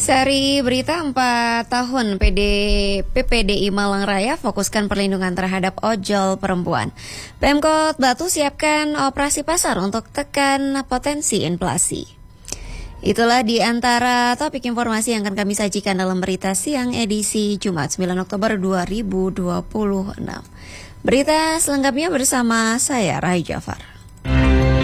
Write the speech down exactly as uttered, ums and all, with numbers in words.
Seri berita empat tahun P D, P P D I Malang Raya fokuskan perlindungan terhadap ojol perempuan. Pemkot Batu siapkan operasi pasar untuk tekan potensi inflasi. Itulah di antara topik informasi yang akan kami sajikan dalam berita siang edisi Jumat sembilan Oktober dua ribu dua puluh enam. Berita selengkapnya bersama saya Rai Jafar.